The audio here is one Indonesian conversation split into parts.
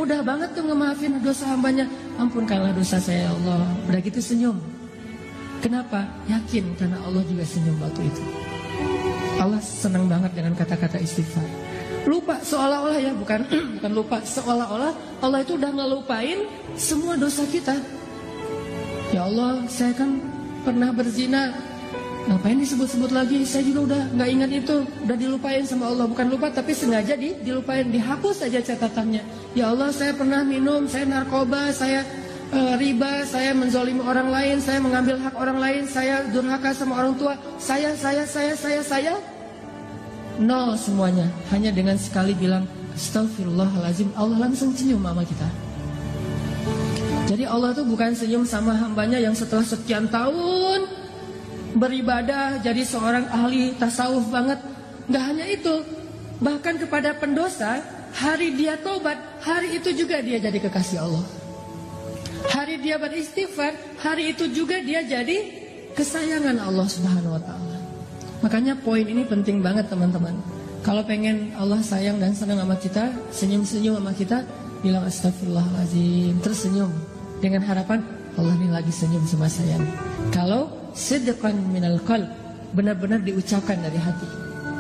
mudah banget tuh ngemaafin dosa hambanya. Ampunkanlah dosa saya ya Allah. Udah gitu senyum. Kenapa? Yakin karena Allah juga senyum waktu itu. Allah senang banget dengan kata-kata istighfar. Lupa seolah-olah ya, bukan lupa, seolah-olah Allah itu udah ngelupain semua dosa kita. Ya Allah, saya kan pernah berzina. Ngapain disebut-sebut lagi? Saya juga udah nggak ingat itu, udah dilupain sama Allah. Bukan lupa, tapi sengaja dilupain, dihapus saja catatannya. Ya Allah, saya pernah minum, saya narkoba, saya riba, saya menzolimi orang lain, saya mengambil hak orang lain, saya durhaka sama orang tua, saya. Nol semuanya. Hanya dengan sekali bilang Astaghfirullahaladzim, Allah langsung senyum sama kita. Jadi Allah tuh bukan senyum sama hambanya yang setelah sekian tahun beribadah jadi seorang ahli tasawuf banget. Gak hanya itu, bahkan kepada pendosa, hari dia tobat, hari itu juga dia jadi kekasih Allah. Hari dia beristighfar, hari itu juga dia jadi kesayangan Allah Subhanahu wa ta'ala. Makanya poin ini penting banget teman-teman. Kalau pengen Allah sayang dan senang sama kita, senyum-senyum sama kita, bilang Astaghfirullahaladzim, terus senyum dengan harapan Allah ini lagi senyum sama saya. Kalau sidqan minal qalb, benar-benar diucapkan dari hati.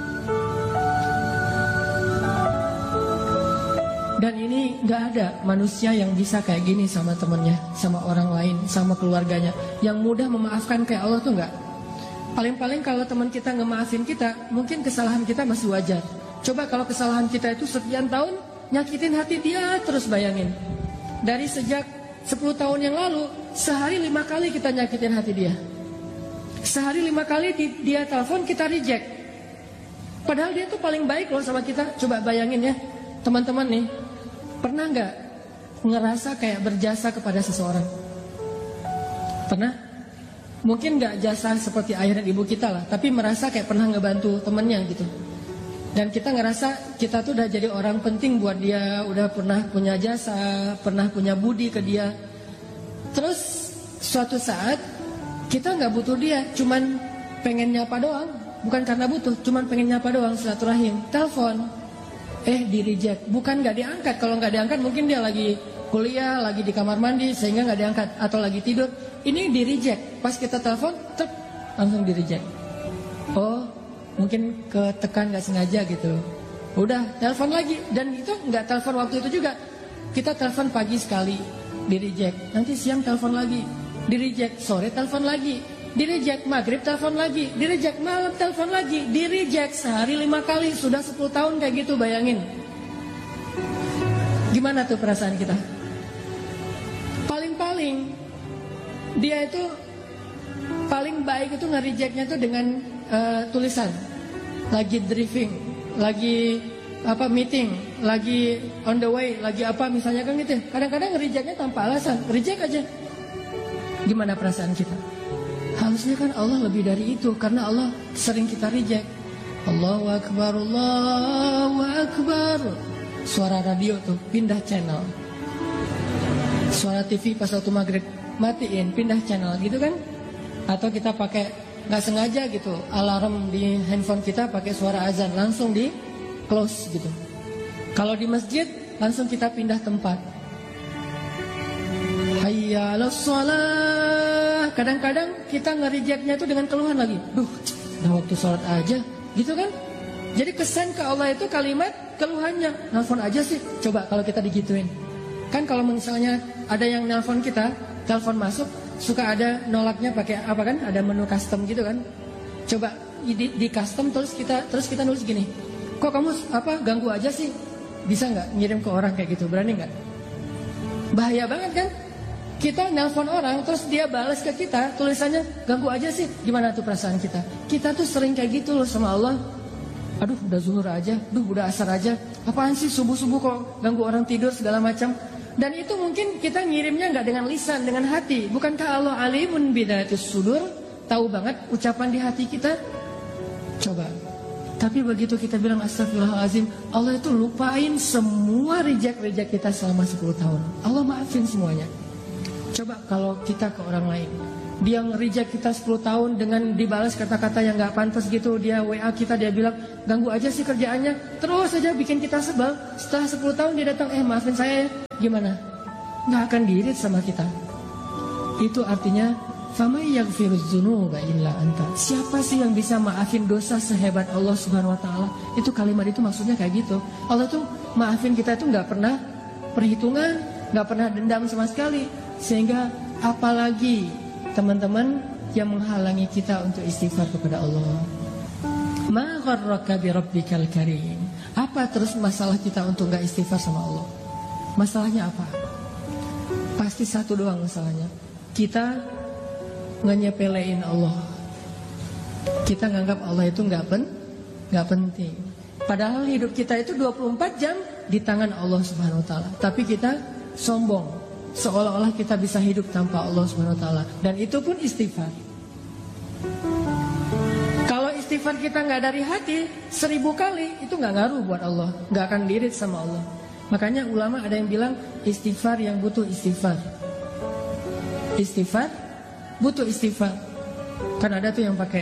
Dan ini gak ada manusia yang bisa kayak gini sama temennya, sama orang lain, sama keluarganya. Yang mudah memaafkan kayak Allah tuh gak. Paling-paling kalau teman kita ngemaafin kita, mungkin kesalahan kita masih wajar. Coba kalau kesalahan kita itu sekian tahun nyakitin hati dia, terus bayangin. Dari sejak 10 tahun yang lalu, sehari 5 kali kita nyakitin hati dia. Sehari 5 kali dia telepon, kita reject. Padahal dia tuh paling baik loh sama kita. Coba bayangin ya, teman-teman nih, pernah gak ngerasa kayak berjasa kepada seseorang? Pernah? Mungkin gak jasa seperti ayah dan ibu kita lah, tapi merasa kayak pernah ngebantu temennya gitu. Dan kita ngerasa kita tuh udah jadi orang penting buat dia, udah pernah punya jasa, pernah punya budi ke dia. Terus suatu saat kita gak butuh dia, cuman pengen nyapa doang. Bukan karena butuh, cuman pengen nyapa doang, silaturahim. Telepon, di reject. Bukan gak diangkat, kalau gak diangkat mungkin dia lagi kuliah, lagi di kamar mandi sehingga gak diangkat, atau lagi tidur. Ini di reject. Pas kita telepon, langsung di reject. Oh, mungkin ketekan gak sengaja gitu. Udah, telepon lagi. Dan itu gak telepon waktu itu juga. Kita telepon pagi sekali, di reject. Nanti siang telepon lagi, di reject. Sore telepon lagi, di reject. Maghrib telepon lagi, di reject. Malam telepon lagi, di reject. Sehari 5 kali, sudah 10 tahun kayak gitu, bayangin. Gimana tuh perasaan kita? Paling-paling dia itu paling baik itu nge-rejectnya tuh dengan tulisan. Lagi driving, lagi meeting, lagi on the way, lagi apa misalnya kan gitu. Kadang-kadang nge-rejectnya tanpa alasan, reject aja. Gimana perasaan kita? Harusnya kan Allah lebih dari itu, karena Allah sering kita reject. Allahu Akbar, Allahu Akbar. Suara radio tuh pindah channel. Suara TV pas waktu maghrib matiin, pindah channel gitu kan. Atau kita pakai gak sengaja gitu, alarm di handphone kita pakai suara azan, langsung di close gitu. Kalau di masjid langsung kita pindah tempat. Hayya 'alas shalah. Kadang-kadang kita nge-rejectnya itu dengan keluhan lagi. Udah waktu sholat aja gitu kan. Jadi kesan ke Allah itu kalimat keluhannya. Nelfon aja sih. Coba kalau kita digituin. Kan kalau misalnya ada yang nelfon kita, telepon masuk, suka ada nolaknya pakai apa kan? Ada menu custom gitu kan? Coba di custom terus kita nulis gini. Kok kamu ganggu aja sih? Bisa nggak ngirim ke orang kayak gitu? Berani nggak? Bahaya banget kan? Kita nelpon orang terus dia balas ke kita tulisannya ganggu aja sih. Gimana tuh perasaan kita? Kita tuh sering kayak gitu loh sama Allah. Aduh udah zuhur aja, udah asar aja. Apaan sih subuh-subuh kok ganggu orang tidur segala macam. Dan itu mungkin kita ngirimnya nggak dengan lisan, dengan hati. Bukankah Allah alimun bidatis sudur? Tahu banget ucapan di hati kita? Coba. Tapi begitu kita bilang astagfirullahaladzim, Allah itu lupain semua reject kita selama 10 tahun. Allah maafin semuanya. Coba kalau kita ke orang lain, dia nge-reject kita 10 tahun dengan dibalas kata-kata yang gak pantas gitu. Dia WA kita, dia bilang ganggu aja sih kerjaannya. Terus aja bikin kita sebel. Setelah 10 tahun dia datang, maafin saya ya, gimana? Nggak akan diirit sama kita. Itu artinya famay yaghfiruz dzunuba illa anta. Siapa sih yang bisa maafin dosa sehebat Allah Subhanahu wa taala? Itu kalimat itu maksudnya kayak gitu. Allah tuh maafin kita itu nggak pernah perhitungan, nggak pernah dendam sama sekali. Sehingga apalagi teman-teman yang menghalangi kita untuk istighfar kepada Allah. Ma gharraka bi rabbikal karim. Apa terus masalah kita untuk nggak istighfar sama Allah? Masalahnya apa? Pasti satu doang masalahnya. Kita nge-nyepelein Allah. Kita nganggap Allah itu nggak penting. Padahal hidup kita itu 24 jam di tangan Allah Subhanahu wa taala. Tapi kita sombong, seolah-olah kita bisa hidup tanpa Allah Subhanahu wa taala. Dan itu pun istighfar. Kalau istighfar kita nggak dari hati, 1000 kali itu nggak ngaruh buat Allah, nggak akan diirit sama Allah. Makanya ulama ada yang bilang istighfar yang butuh istighfar. Istighfar butuh istighfar. Kan ada tuh yang pakai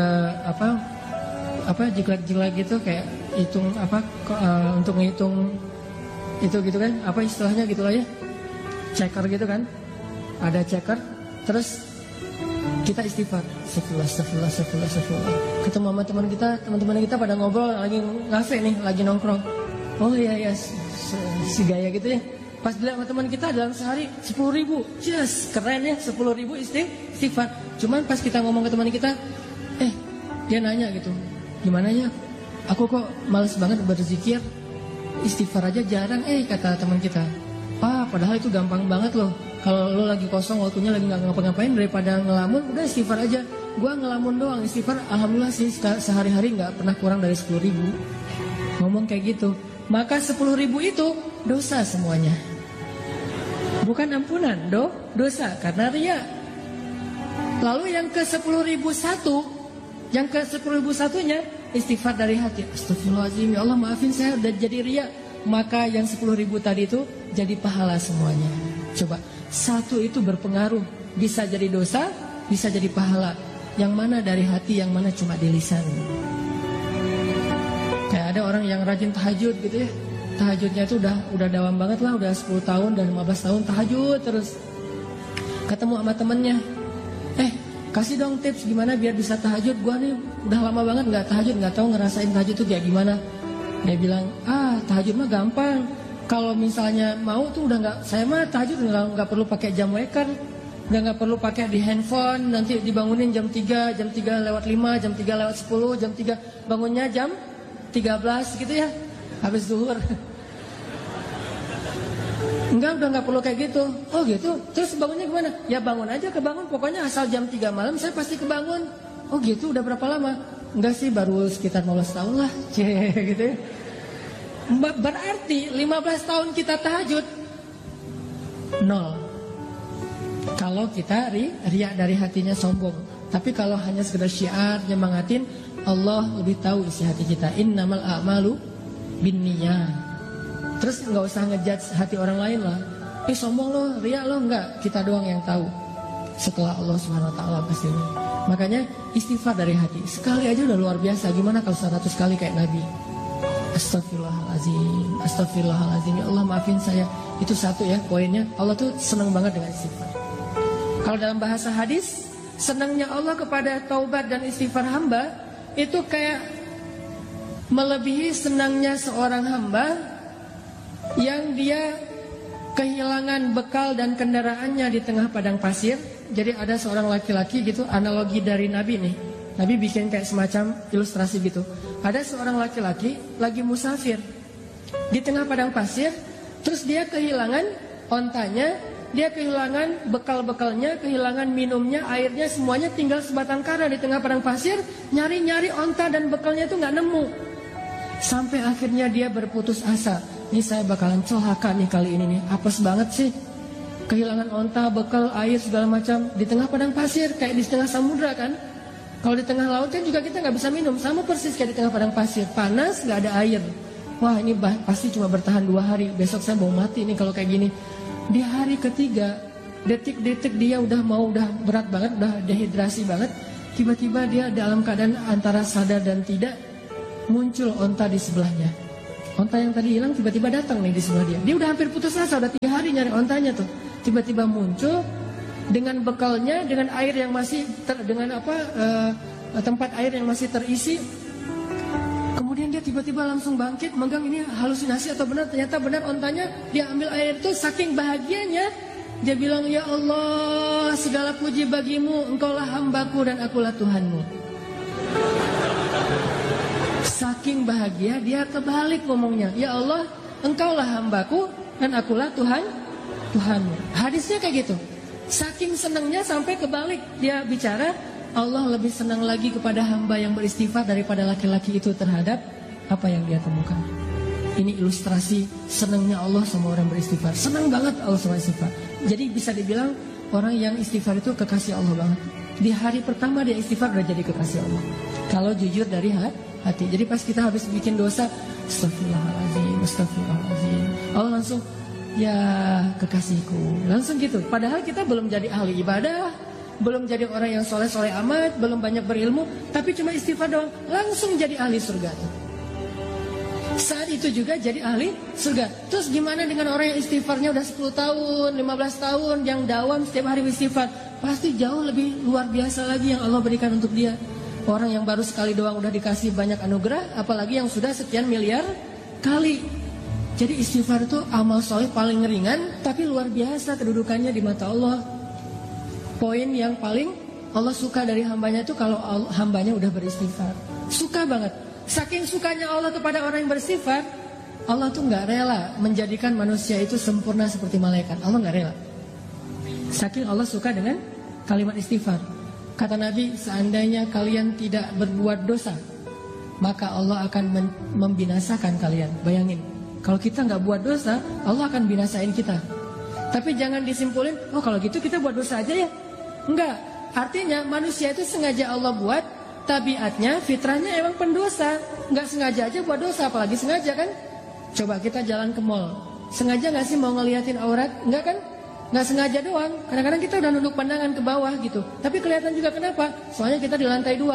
jilat-jilat gitu kayak hitung untuk ngitung itu gitu kan, apa istilahnya gitulah ya, checker gitu kan, ada checker, terus kita istighfar, astagfirullah. Ketemu sama teman-teman kita pada ngobrol lagi ngafe nih, lagi nongkrong. Oh iya si gaya gitu ya. Pas dilihat sama teman kita dalam sehari 10.000, yes, keren ya, 10.000 istighfar. Cuman pas kita ngomong ke teman kita, dia nanya gitu, gimana ya? Aku kok males banget berzikir, istighfar aja jarang, kata teman kita. Padahal itu gampang banget loh. Kalau lo lagi kosong waktunya lagi nggak ngapa-ngapain, daripada ngelamun, udah istighfar aja. Gua ngelamun doang, istighfar, alhamdulillah sih sehari-hari nggak pernah kurang dari 10.000. Ngomong kayak gitu. Maka 10.000 itu dosa semuanya. Bukan ampunan, dosa karena riya. Lalu yang ke 10.001, yang ke 10.001-nya istighfar dari hati. Astagfirullahaladzim, ya Allah maafin saya udah jadi riya. Maka yang 10.000 tadi itu jadi pahala semuanya. Coba, satu itu berpengaruh. Bisa jadi dosa, bisa jadi pahala. Yang mana dari hati, yang mana cuma di lisan. Kayak ada orang yang rajin tahajud gitu ya. Tahajudnya itu udah dawam banget lah, udah 10 tahun dan 15 tahun tahajud terus. Ketemu sama temennya, kasih dong tips gimana biar bisa tahajud. Gua nih udah lama banget nggak tahajud, nggak tahu ngerasain tahajud itu kayak gimana. Dia bilang, tahajud mah gampang. Kalau misalnya mau tuh udah nggak, saya mah tahajud nggak perlu pakai jam waker, nggak perlu pakai di handphone. Nanti dibangunin jam 3 lewat 5, jam 3 lewat 10, jam 3 bangunnya jam 13 gitu ya, habis zuhur. Udah nggak perlu kayak gitu. Oh gitu. Terus bangunnya gimana? Ya bangun aja, kebangun. Pokoknya asal jam 3 malam saya pasti kebangun. Oh gitu. Udah berapa lama? Enggak sih, baru sekitar 15 tahun lah. Gitu ya. Berarti 15 tahun kita tahajud 0. Kalau kita riak dari hatinya sombong. Tapi kalau hanya sekedar syiar nyemangatin, Allah lebih tahu isi hati kita. Innamal a'malu binniyat. Terus nggak usah ngejudge hati orang lain lah. Sombong lo, riak lo, enggak. Kita doang yang tahu. Setelah Allah Subhanahu wa taala pastinya. Makanya istighfar dari hati. Sekali aja udah luar biasa. Gimana kalau 100 kali kayak Nabi? Astagfirullahaladzim, astagfirullahaladzim. Ya Allah maafin saya. Itu satu ya poinnya. Allah tuh senang banget dengan istighfar. Kalau dalam bahasa hadis, senangnya Allah kepada taubat dan istighfar hamba itu kayak melebihi senangnya seorang hamba yang dia kehilangan bekal dan kendaraannya di tengah padang pasir. Jadi ada seorang laki-laki gitu, analogi dari Nabi nih. Nabi bikin kayak semacam ilustrasi gitu. Ada seorang laki-laki lagi musafir di tengah padang pasir, terus dia kehilangan ontanya, dia kehilangan bekal-bekalnya, kehilangan minumnya, airnya, semuanya tinggal sebatang kara di tengah padang pasir. Nyari-nyari onta dan bekalnya itu nggak nemu. Sampai akhirnya dia berputus asa. Ini saya bakalan celaka nih kali ini nih. Apes banget sih. Kehilangan onta, bekal, air segala macam di tengah padang pasir, kayak di tengah samudra kan. Kalau di tengah laut kan juga kita nggak bisa minum, sama persis kayak di tengah padang pasir, panas, nggak ada air. Wah ini pasti cuma bertahan 2 hari, besok saya mau mati nih kalau kayak gini. Di hari ketiga, detik-detik dia udah berat banget, udah dehidrasi banget. Tiba-tiba dia dalam keadaan antara sadar dan tidak, muncul onta di sebelahnya. Onta yang tadi hilang tiba-tiba datang nih di sebelah dia. Dia udah hampir putus asa, udah 3 hari nyari ontanya tuh. Tiba-tiba muncul dengan bekalnya, dengan air yang masih tempat air yang masih terisi. Kemudian dia tiba-tiba langsung bangkit, megang, ini halusinasi atau benar? Ternyata benar ontanya. Dia ambil air itu, saking bahagianya dia bilang, ya Allah, segala puji bagimu, engkaulah hambaku dan akulah Tuhanmu. Saking bahagia dia kebalik ngomongnya, ya Allah, engkaulah hambaku dan akulah Tuhanmu. Hadisnya kayak gitu. Saking senangnya sampai kebalik dia bicara, Allah lebih senang lagi kepada hamba yang beristighfar daripada laki-laki itu terhadap apa yang dia temukan. Ini ilustrasi senangnya Allah sama orang beristighfar. Senang banget Allah sama istighfar. Jadi bisa dibilang orang yang istighfar itu kekasih Allah banget. Di hari pertama dia istighfar udah jadi kekasih Allah. Kalau jujur dari hati. Jadi pas kita habis bikin dosa, astagfirullahaladzim, Allah langsung, ya kekasihku. Langsung gitu. Padahal kita belum jadi ahli ibadah, belum jadi orang yang soleh-soleh amat, belum banyak berilmu, tapi cuma istighfar doang, langsung jadi ahli surga tuh. Saat itu juga jadi ahli surga. Terus gimana dengan orang yang istighfarnya udah 10 tahun, 15 tahun, yang dawam setiap hari istighfar? Pasti jauh lebih luar biasa lagi yang Allah berikan untuk dia. Orang yang baru sekali doang udah dikasih banyak anugerah, apalagi yang sudah sekian miliar kali. Jadi istighfar itu amal soleh paling ringan, tapi luar biasa kedudukannya di mata Allah. Poin yang paling Allah suka dari hambanya itu kalau hambanya udah beristighfar. Suka banget. Saking sukanya Allah kepada orang yang beristighfar, Allah tuh gak rela menjadikan manusia itu sempurna seperti malaikat. Allah gak rela. Saking Allah suka dengan kalimat istighfar. Kata Nabi, seandainya kalian tidak berbuat dosa, maka Allah akan membinasakan kalian. Bayangin, kalau kita gak buat dosa, Allah akan binasain kita. Tapi jangan disimpulin, oh kalau gitu kita buat dosa aja ya. Enggak, artinya manusia itu sengaja Allah buat, tabiatnya, fitrahnya emang pendosa. Enggak sengaja aja buat dosa, apalagi sengaja kan. Coba kita jalan ke mall, sengaja gak sih mau ngeliatin aurat? Enggak kan? Nggak sengaja doang. Kadang-kadang kita udah nunduk pandangan ke bawah gitu, tapi kelihatan juga. Kenapa? Soalnya kita di lantai 2.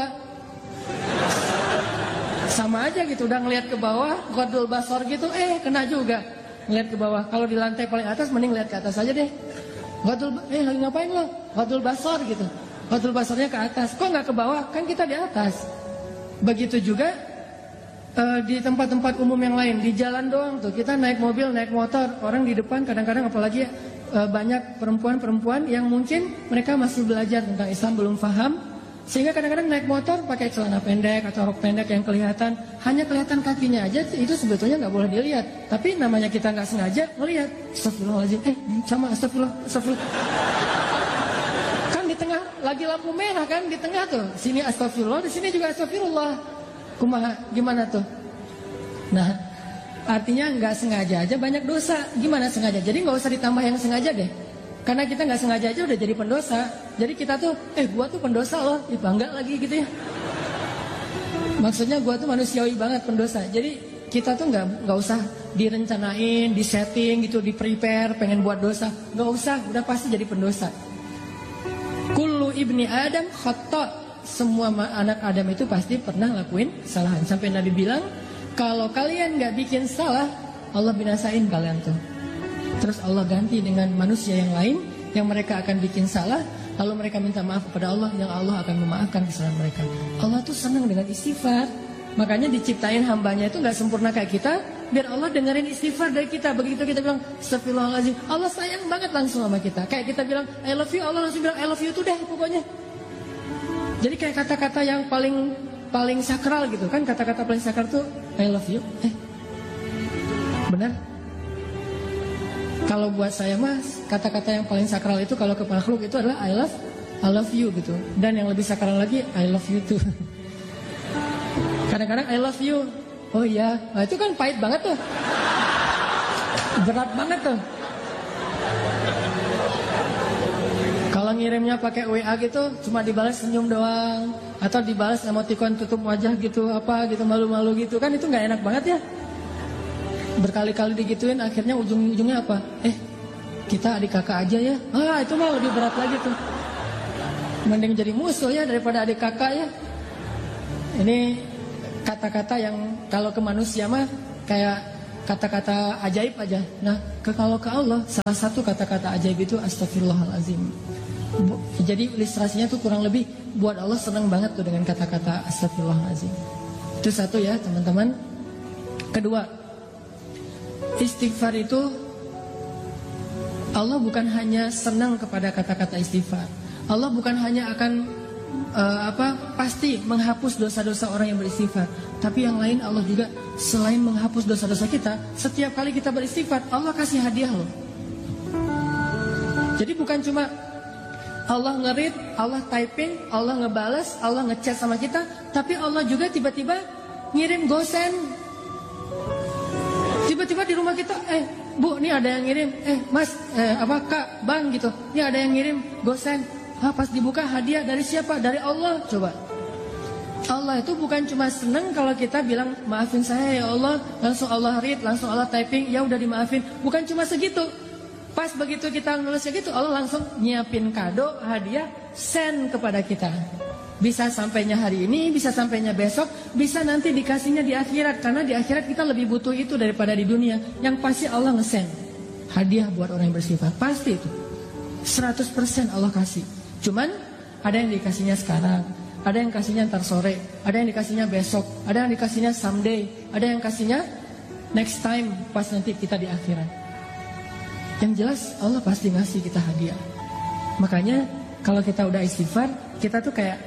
Sama aja gitu, udah ngeliat ke bawah, ghadul basor gitu, kena juga ngeliat ke bawah. Kalau di lantai paling atas, mending lihat ke atas aja deh. Lagi ngapain lo? Ghadul basor gitu. Ghadul basornya ke atas. Kok nggak ke bawah? Kan kita di atas. Begitu juga di tempat-tempat umum yang lain, di jalan doang tuh. Kita naik mobil, naik motor, orang di depan kadang-kadang apalagi banyak perempuan-perempuan yang mungkin mereka masih belajar tentang Islam, belum paham, sehingga kadang-kadang naik motor pakai celana pendek atau rok pendek yang kelihatan, hanya kelihatan kakinya aja, itu sebetulnya nggak boleh dilihat. Tapi namanya kita nggak sengaja ngelihat. Astagfirullahaladzim, sama astagfirullah. Kan di tengah lagi lampu merah kan, di tengah tuh, sini astagfirullah, di sini juga astagfirullah. Kumaha, gimana tuh? Nah, artinya nggak sengaja aja banyak dosa. Gimana sengaja? Jadi nggak usah ditambah yang sengaja deh. Karena kita nggak sengaja aja udah jadi pendosa. Jadi kita tuh, gua tuh pendosa loh, bangga lagi gitu ya. Maksudnya gua tuh manusiawi banget pendosa. Jadi kita tuh nggak usah direncanain, disetting gitu, di prepare pengen buat dosa. Nggak usah, udah pasti jadi pendosa. Kullu ibni Adam khata'. Semua anak Adam itu pasti pernah lakuin kesalahan. Sampai Nabi bilang, kalau kalian gak bikin salah, Allah binasain kalian tuh. Terus Allah ganti dengan manusia yang lain, yang mereka akan bikin salah, lalu mereka minta maaf kepada Allah, yang Allah akan memaafkan kesalahan mereka. Allah tuh senang dengan istighfar. Makanya diciptain hambanya itu gak sempurna kayak kita, biar Allah dengerin istighfar dari kita. Begitu kita bilang astagfirullahaladzim, Allah sayang banget langsung sama kita. Kayak kita bilang I love you, Allah langsung bilang I love you tuh deh pokoknya. Jadi kayak kata-kata yang paling sakral gitu kan. Kata-kata paling sakral tuh I love you. Benar? Kalau buat saya mas, kata-kata yang paling sakral itu kalau ke makhluk itu adalah I love you gitu. Dan yang lebih sakral lagi I love you too. Kadang-kadang I love you. Oh iya, nah, itu kan pahit banget tuh. Berat banget tuh. Kalau ngirimnya pakai WA gitu, cuma dibalas senyum doang, atau dibalas emoticon tutup wajah gitu, apa gitu, malu-malu gitu, kan itu nggak enak banget ya. Berkali-kali digituin, akhirnya ujung-ujungnya apa? Kita adik kakak aja ya. Itu mah lebih berat lagi tuh. Mending jadi musuh ya daripada adik kakak ya. Ini kata-kata yang kalau ke manusia mah kayak kata-kata ajaib aja. Nah, kalau ke Allah salah satu kata-kata ajaib itu astagfirullahalazim. Jadi ilustrasinya tuh kurang lebih buat Allah senang banget tuh dengan kata-kata astagfirullahalazim. Itu satu ya teman-teman. Kedua, istighfar itu Allah bukan hanya senang kepada kata-kata istighfar. Allah bukan hanya akan pasti menghapus dosa-dosa orang yang beristighfar, tapi yang lain Allah juga selain menghapus dosa-dosa kita, setiap kali kita beristighfar Allah kasih hadiah loh. Jadi bukan cuma Allah nge-read, Allah typing, Allah ngebales, Allah ngechat sama kita, tapi Allah juga tiba-tiba ngirim gosen. Tiba-tiba di rumah kita, Bu, ini ada yang ngirim, Mas, Kak, Bang gitu, ini ada yang ngirim gosen. Pas dibuka hadiah dari siapa? Dari Allah. Coba. Allah itu bukan cuma senang kalau kita bilang maafin saya ya Allah, langsung Allah read, langsung Allah typing, ya udah dimaafin. Bukan cuma segitu. Pas begitu kita nulisnya gitu, Allah langsung nyiapin kado, hadiah, send kepada kita. Bisa sampainya hari ini, bisa sampainya besok, bisa nanti dikasihnya di akhirat. Karena di akhirat kita lebih butuh itu daripada di dunia. Yang pasti Allah nge-send hadiah buat orang yang bersifat. Pasti itu 100% Allah kasih. Cuman ada yang dikasihnya sekarang, ada yang kasihnya ntar sore, ada yang dikasihnya besok, ada yang dikasihnya someday, ada yang kasihnya next time pas nanti kita di akhirat. Yang jelas Allah pasti ngasih kita hadiah. Makanya kalau kita udah istighfar, kita tuh kayak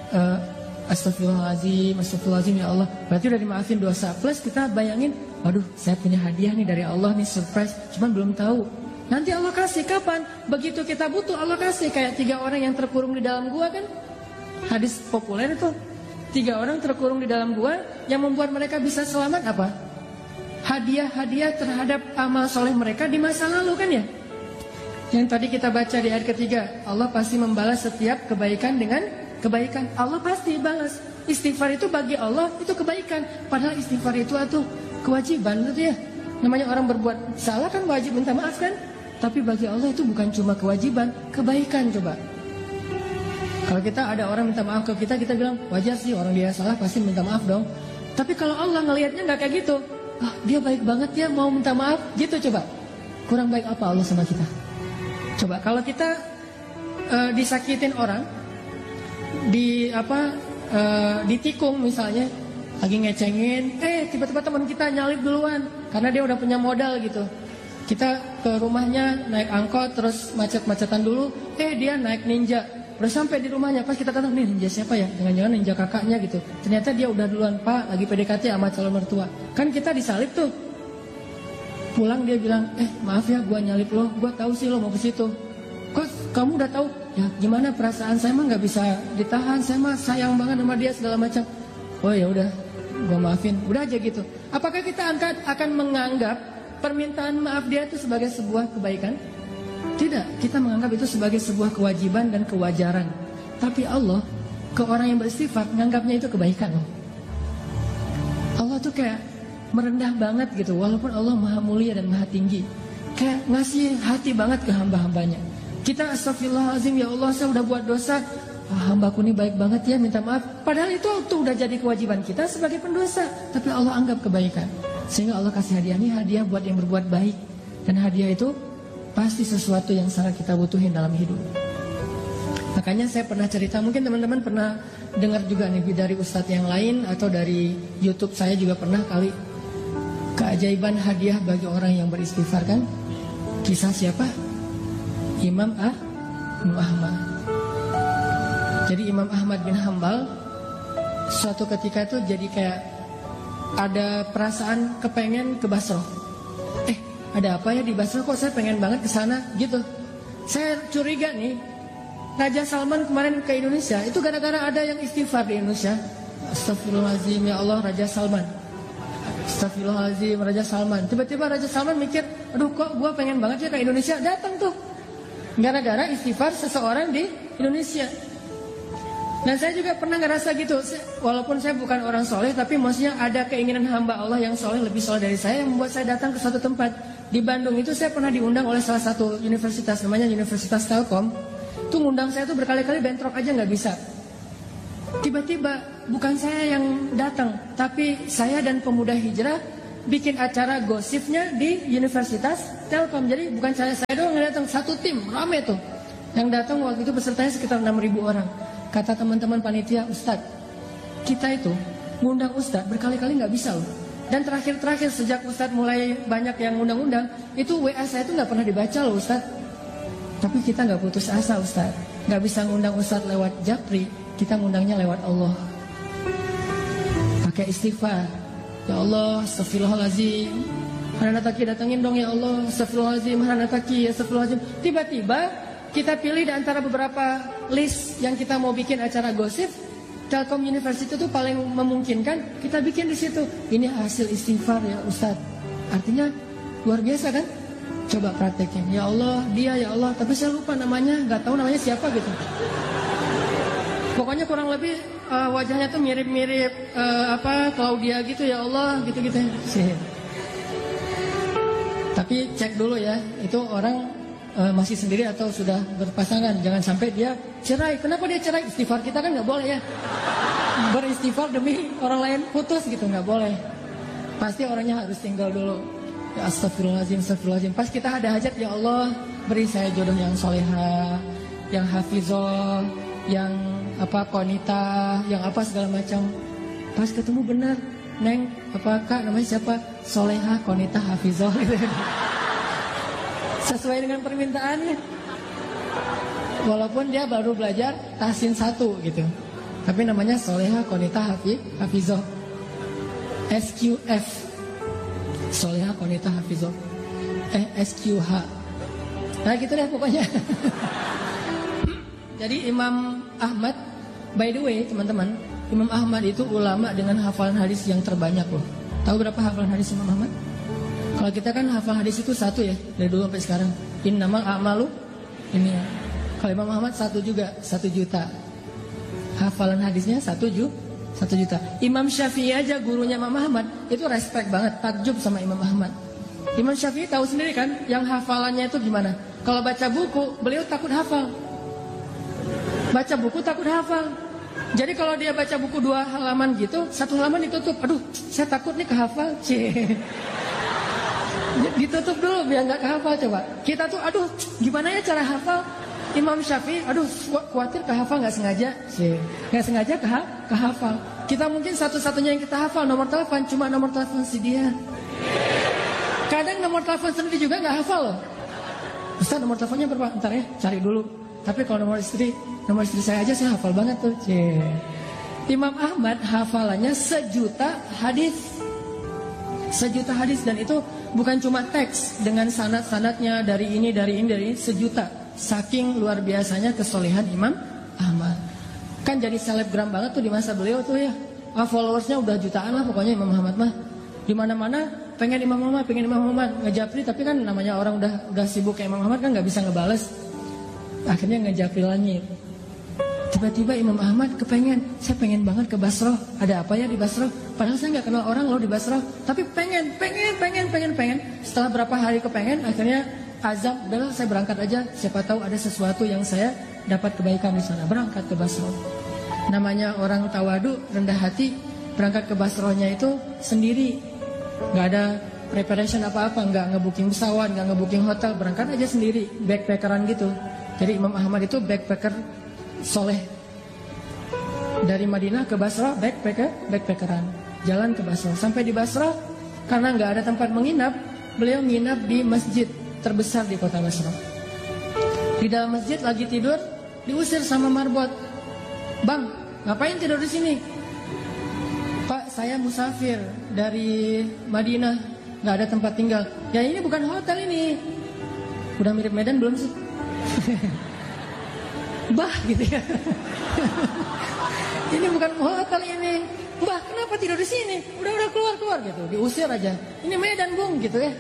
astagfirullahaladzim ya Allah, berarti udah dimaafin dosa. Plus kita bayangin, waduh saya punya hadiah nih dari Allah nih, surprise, cuman belum tahu. Nanti Allah kasih kapan? Begitu kita butuh Allah kasih. Kayak 3 orang yang terkurung di dalam gua kan. Hadis populer itu. 3 orang terkurung di dalam gua, yang membuat mereka bisa selamat apa? Hadiah-hadiah terhadap amal soleh mereka di masa lalu kan ya. Yang tadi kita baca di ayat ketiga, Allah pasti membalas setiap kebaikan dengan kebaikan. Allah pasti balas. Istighfar itu bagi Allah itu kebaikan. Padahal istighfar itu kewajiban gitu ya. Namanya orang berbuat salah kan wajib minta maaf kan. Tapi bagi Allah itu bukan cuma kewajiban, kebaikan. Coba kalau kita ada orang minta maaf ke kita, kita bilang wajar sih, orang dia salah pasti minta maaf dong. Tapi kalau Allah ngelihatnya nggak kayak gitu, dia baik banget ya mau minta maaf gitu. Coba kurang baik apa Allah sama kita? Coba kalau kita disakitin orang, ditikung misalnya, lagi ngecengin, tiba-tiba teman kita nyalip duluan karena dia udah punya modal gitu. Kita ke rumahnya naik angkot, terus macet-macetan dulu, dia naik ninja. Udah sampai di rumahnya, pas kita kata, nih ninja siapa ya? Jangan-jangan ninja kakaknya gitu. Ternyata dia udah duluan, Pak, lagi PDKT sama calon mertua. Kan kita disalip tuh. Pulang dia bilang, maaf ya gua nyalip lo, gua tahu sih lo mau ke situ. Kok kamu udah tahu? Ya gimana perasaan saya mah nggak bisa ditahan, saya mah sayang banget sama dia segala macam. Oh ya udah, gua maafin, udah aja gitu. Apakah kita akan menganggap permintaan maaf dia itu sebagai sebuah kebaikan? Tidak, kita menganggap itu sebagai sebuah kewajiban dan kewajaran. Tapi Allah ke orang yang beristighfar menganggapnya itu kebaikan. Allah tuh kayak merendah banget gitu, walaupun Allah maha mulia dan maha tinggi. Kayak ngasih hati banget ke hamba-hambanya. Kita astagfirullahaladzim ya Allah, saya udah buat dosa, hambaku ini baik banget ya, minta maaf. Padahal itu tuh udah jadi kewajiban kita sebagai pendosa, tapi Allah anggap kebaikan. Sehingga Allah kasih hadiah, ini hadiah buat yang berbuat baik. Dan hadiah itu pasti sesuatu yang sangat kita butuhin dalam hidup. Makanya saya pernah cerita, mungkin teman-teman pernah dengar juga nih dari ustadz yang lain, atau dari YouTube saya juga pernah kali, keajaiban hadiah bagi orang yang beristighfar kan. Kisah siapa? Imam Ahmad. Jadi Imam Ahmad bin Hambal suatu ketika itu jadi kayak ada perasaan kepengen ke Basrah. Ada apa ya di Basrah, kok saya pengen banget ke sana gitu. Saya curiga nih, Raja Salman kemarin ke Indonesia itu gara-gara ada yang istighfar di Indonesia. Astagfirullahaladzim ya Allah, Raja Salman. Astagfirullahaladzim Raja Salman. Tiba-tiba Raja Salman mikir, aduh kok gue pengen banget ya ke Indonesia. Datang tuh gara-gara istighfar seseorang di Indonesia. Nah saya juga pernah ngerasa gitu, walaupun saya bukan orang soleh, tapi maksudnya ada keinginan hamba Allah yang soleh, lebih soleh dari saya, yang membuat saya datang ke suatu tempat. Di Bandung itu saya pernah diundang oleh salah satu universitas, namanya Universitas Telkom. Itu ngundang saya tuh berkali-kali, bentrok aja nggak bisa. Tiba-tiba bukan saya yang datang, tapi saya dan pemuda hijrah bikin acara gosipnya di Universitas Telkom. Jadi bukan saya doang yang datang, satu tim rame tuh. Yang datang waktu itu pesertanya sekitar 6.000 orang. Kata teman-teman panitia, Ustadz, kita itu ngundang Ustadz berkali-kali nggak bisa loh. Dan terakhir sejak Ustadz mulai banyak yang ngundang-undang, itu WA saya itu nggak pernah dibaca loh Ustadz. Tapi kita nggak putus asa Ustadz. Nggak bisa ngundang Ustadz lewat Japri, kita ngundangnya lewat Allah. Pakai istighfar. Ya Allah, astagfirullahaladzim, Hananataki datangin dong ya Allah, astagfirullahaladzim, Hananataki, astagfirullahaladzim. Tiba-tiba kita pilih di antara beberapa list yang kita mau bikin acara gosip, Telkom University itu paling memungkinkan, kita bikin di situ. Ini hasil istighfar ya Ustadz. Artinya luar biasa kan? Coba praktekin. Ya Allah, dia ya Allah, tapi saya lupa namanya, nggak tahu namanya siapa gitu. Pokoknya kurang lebih wajahnya tuh mirip-mirip Claudia gitu ya Allah, gitu-gitu. Tapi cek dulu ya, itu orang masih sendiri atau sudah berpasangan. Jangan sampai dia cerai. Kenapa dia cerai? Istighfar kita kan nggak boleh ya. Beristighfar demi orang lain putus gitu, nggak boleh. Pasti orangnya harus tinggal dulu. Ya astagfirullahaladzim, astagfirullahaladzim. Pas kita ada hajat, ya Allah beri saya jodoh yang soleha, yang hafizah, yang konita, yang apa segala macam. Pas ketemu benar, Neng, Kak namanya siapa? Soleha, konita, hafizah gitu. Sesuai dengan permintaannya. Walaupun dia baru belajar tahsin 1 gitu. Tapi namanya Soleha, konita, hafizah. SQF. Soleha, konita, hafizah. SQH. Nah gitu deh pokoknya. Jadi Imam Ahmad, by the way teman-teman, Imam Ahmad itu ulama dengan hafalan hadis yang terbanyak loh. Tahu berapa hafalan hadis Imam Ahmad? Kalau kita kan hafal hadis itu 1 ya, dari dulu sampai sekarang. Innamal a'malu ini ya. Kalau Imam Ahmad 1 juga, 1 juta. Hafalan hadisnya 1 juta. Imam Syafi'i aja gurunya Imam Ahmad itu respect banget, takjub sama Imam Ahmad. Imam Syafi'i tahu sendiri kan, yang hafalannya itu gimana? Kalau baca buku, beliau takut hafal. Baca buku takut hafal. Jadi kalau dia baca buku 2 halaman gitu, 1 halaman ditutup. Aduh, saya takut nih kehafal. Ditutup dulu biar nggak kehafal coba. Kita tuh, aduh, gimana ya cara hafal? Imam Syafi'i, aduh, khawatir kehafal nggak sengaja. Nggak sengaja kehafal. Kita mungkin satu-satunya yang kita hafal nomor telepon, cuma nomor telepon si dia. Kadang nomor telepon sendiri juga nggak hafal loh. Ustaz, nomor teleponnya berapa? Ntar ya, cari dulu. Tapi kalau nomor istri saya aja saya hafal banget tuh. Imam Ahmad hafalannya 1 juta hadis. 1 juta hadis, dan itu bukan cuma teks dengan sanad-sanadnya dari ini 1 juta. Saking luar biasanya kesolehan Imam Ahmad. Kan jadi selebgram banget tuh di masa beliau tuh ya. Followersnya udah jutaan lah pokoknya Imam Ahmad mah. Di mana-mana pengen Imam Ahmad ngejapri, tapi kan namanya orang udah sibuk kayak Imam Ahmad kan nggak bisa ngebales. Akhirnya ngejapri langit. Tiba-tiba Imam Ahmad saya pengen banget ke Basrah. Ada apa ya di Basrah? Padahal saya nggak kenal orang loh di Basrah. Tapi pengen. Setelah berapa hari kepengen, akhirnya azam, udahlah saya berangkat aja. Siapa tahu ada sesuatu yang saya dapat kebaikan di sana. Berangkat ke Basrah. Namanya orang tawadu, rendah hati. Berangkat ke Basrahnya itu sendiri. Nggak ada preparation apa-apa, nggak ngebooking pesawat, nggak ngebooking hotel. Berangkat aja sendiri, backpackeran gitu. Jadi Imam Ahmad itu backpacker soleh. Dari Madinah ke Basrah backpackeran. Jalan ke Basrah. Sampai di Basrah, karena nggak ada tempat menginap, beliau nginap di masjid terbesar di kota Basrah. Di dalam masjid lagi tidur, diusir sama marbot. Bang, ngapain tidur di sini? Pak, saya musafir dari Madinah, nggak ada tempat tinggal. Ya ini bukan hotel ini. Udah mirip Medan belum sih? Bah gitu ya. Ini bukan hotel ini. Bah, kenapa tidur di sini? Udah keluar gitu. Diusir aja. Ini Medan Bung gitu ya.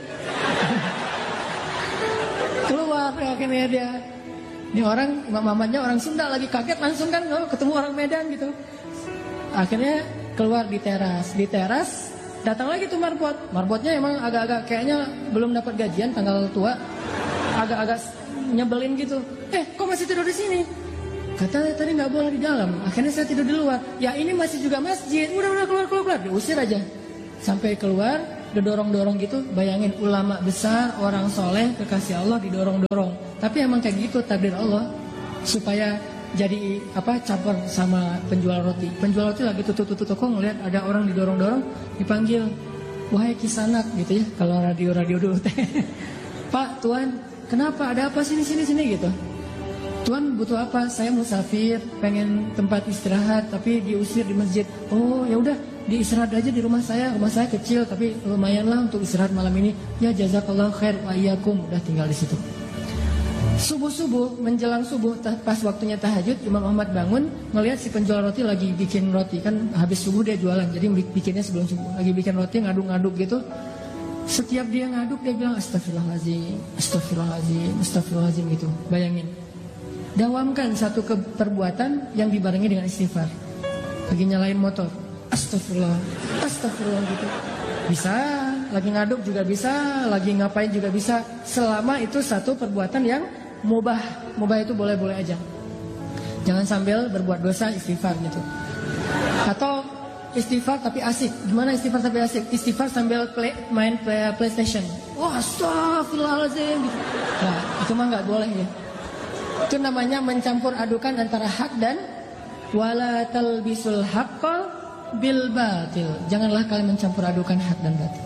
Keluar akhirnya dia. Ini orang Imam Ahmadnya orang Sunda lagi kaget langsung kan ketemu orang Medan gitu. Akhirnya keluar di teras. Di teras datang lagi tuh marbot. Marbotnya emang agak-agak kayaknya belum dapat gajian tanggal tua. Agak-agak nyebelin gitu. Kok masih tidur di sini? Katanya tadi nggak boleh di dalam. Akhirnya saya tidur di luar. Ya ini masih juga masjid. Udah keluar. Diusir aja. Sampai keluar gedorong-dorong gitu. Bayangin ulama besar, orang soleh, kekasih Allah didorong-dorong. Tapi emang kayak gitu takdir Allah, supaya jadi caper sama penjual roti. Penjual roti lagi tutup toko, ngeliat ada orang didorong-dorong, dipanggil, wahai kisanak gitu ya, kalau radio dulu teh. Pak, Tuan, kenapa? Ada apa sini gitu. Tuan butuh apa? Saya musafir, pengen tempat istirahat, tapi diusir di masjid. Oh ya udah, diistirahat aja di rumah saya. Rumah saya kecil, tapi lumayan lah untuk istirahat malam ini. Ya jazakallah khair wa iyyakum. Udah tinggal di situ. Subuh menjelang subuh pas waktunya tahajud, Imam Ahmad bangun ngelihat si penjual roti lagi bikin roti, kan habis subuh dia jualan, jadi bikinnya sebelum subuh. Lagi bikin roti ngaduk-ngaduk gitu. Setiap dia ngaduk dia bilang astagfirullahaladzim gitu. Bayangin, dawamkan satu perbuatan yang dibarengi dengan istighfar. Lagi nyalain motor, astagfirullah gitu. Bisa, lagi ngaduk juga bisa, lagi ngapain juga bisa, selama itu satu perbuatan yang mubah itu boleh-boleh aja. Jangan sambil berbuat dosa istighfar gitu. Atau istighfar tapi asik. Gimana istighfar tapi asik? Istighfar sambil main PlayStation. Oh astagfirullahaladzim gitu. Nah itu mah gak boleh ya. Itu namanya mencampur adukan antara hak dan wala talbisul haqqa bil batil. Janganlah kalian mencampur adukan hak dan batil.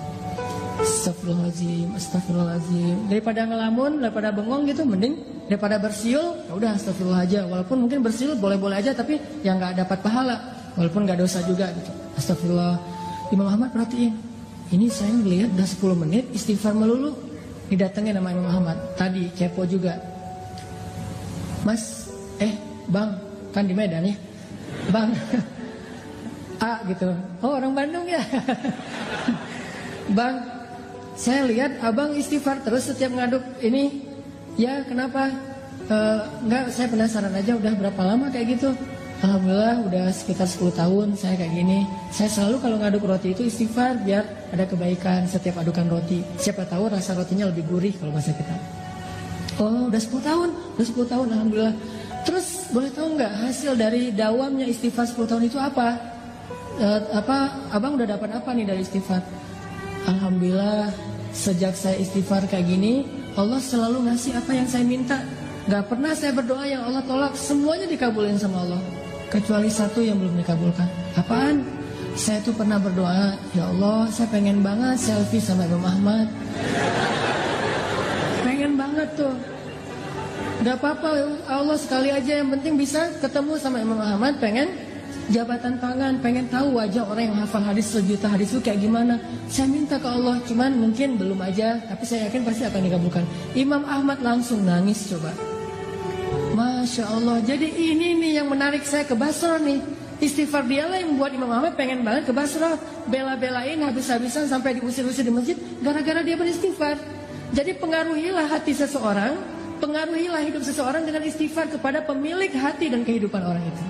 Astagfirullahaladzim. Daripada ngelamun, daripada bengong gitu, mending daripada bersiul, ya udah astagfirullah aja. Walaupun mungkin bersiul boleh-boleh aja, tapi yang nggak dapat pahala, walaupun nggak dosa juga gitu. Astagfirullah. Imam Ahmad perhatiin, ini saya lihat udah 10 menit istighfar melulu. Didatengin sama Imam Ahmad. Tadi kepo juga. Mas, Bang, kan di Medan ya, Bang. A gitu. Oh orang Bandung ya. Bang, saya lihat abang istighfar terus setiap ngaduk ini. Ya kenapa? Enggak, saya penasaran aja udah berapa lama kayak gitu. Alhamdulillah udah sekitar 10 tahun saya kayak gini. Saya selalu kalau ngaduk roti itu istighfar biar ada kebaikan setiap adukan roti. Siapa tahu rasa rotinya lebih gurih kalau bahasa kita. Oh udah 10 tahun, alhamdulillah. Terus boleh tahu nggak hasil dari dawamnya istighfar 10 tahun itu apa? Abang udah dapat apa nih dari istighfar? Alhamdulillah sejak saya istighfar kayak gini, Allah selalu ngasih apa yang saya minta. Gak pernah saya berdoa yang Allah tolak, semuanya dikabulin sama Allah. Kecuali satu yang belum dikabulkan. Apaan? Saya tuh pernah berdoa, ya Allah saya pengen banget selfie sama Imam Ahmad. Pengen banget tuh. Gak apa-apa, Allah sekali aja, yang penting bisa ketemu sama Imam Ahmad. Pengen jabatan tangan, pengen tahu wajah orang yang hafal hadis 1 juta hadis itu kayak gimana. Saya minta ke Allah, cuman mungkin belum aja, tapi saya yakin pasti akan dikabulkan. Imam Ahmad langsung nangis coba. Masya Allah. Jadi ini nih yang menarik saya ke Basra nih. Istighfar dialah yang membuat Imam Ahmad pengen banget ke Basra. Bela-belain habis-habisan sampai diusir-usir di masjid gara-gara dia beristighfar. Jadi pengaruhilah hati seseorang, pengaruhilah hidup seseorang dengan istighfar kepada pemilik hati dan kehidupan orang itu.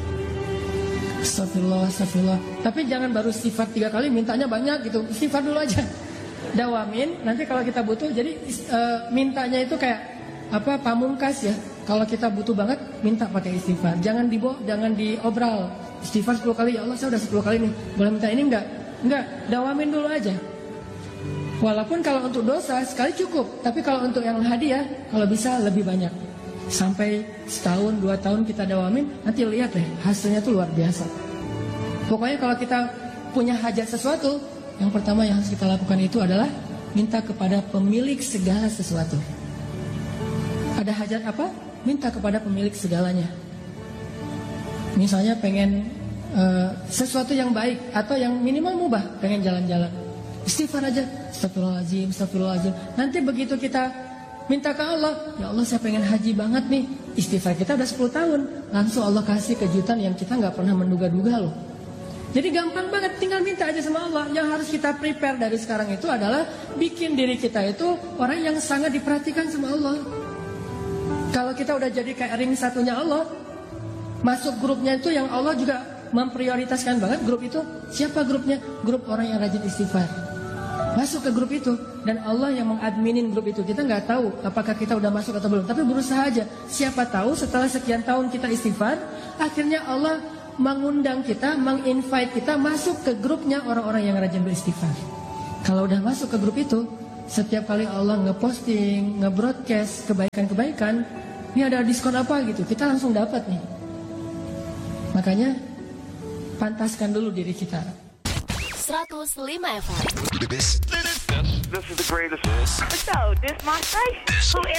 Astagfirullah. Tapi jangan baru istighfar 3 kali mintanya banyak gitu. Istighfar dulu aja. Dawamin. Nanti kalau kita butuh, jadi mintanya itu kayak pamungkas ya. Kalau kita butuh banget, minta pakai istighfar. Jangan diobral. Istighfar 10 kali, ya Allah saya udah 10 kali nih. Boleh minta ini enggak? Enggak, dawamin dulu aja. Walaupun kalau untuk dosa sekali cukup, tapi kalau untuk yang hadiah, kalau bisa lebih banyak. Sampai setahun, 2 tahun kita dawamin, nanti lihat deh hasilnya tuh luar biasa. Pokoknya kalau kita punya hajat sesuatu, yang pertama yang harus kita lakukan itu adalah minta kepada pemilik segala sesuatu. Ada hajat apa? Minta kepada pemilik segalanya. Misalnya pengen sesuatu yang baik atau yang minimal mubah, pengen jalan-jalan, istighfar aja, astagfirullahaladzim. Nanti begitu kita minta ke Allah, ya Allah saya pengen haji banget nih. Istighfar kita udah 10 tahun, langsung Allah kasih kejutan yang kita gak pernah menduga-duga loh. Jadi gampang banget, tinggal minta aja sama Allah. Yang harus kita prepare dari sekarang itu adalah bikin diri kita itu orang yang sangat diperhatikan sama Allah. Kalau kita udah jadi kayak ring satunya Allah, masuk grupnya itu yang Allah juga memprioritaskan banget grup itu. Siapa grupnya? Grup orang yang rajin istighfar. Masuk ke grup itu, dan Allah yang mengadminin grup itu. Kita nggak tahu apakah kita udah masuk atau belum, tapi berusaha aja. Siapa tahu setelah sekian tahun kita istighfar, akhirnya Allah mengundang kita, menginvite kita masuk ke grupnya orang-orang yang rajin beristighfar. Kalau udah masuk ke grup itu, setiap kali Allah ngeposting, ngebroadcast kebaikan-kebaikan, ini ada diskon apa gitu, kita langsung dapat nih. Makanya pantaskan dulu diri kita. 105 FM. This is the greatest. So, this my station. Who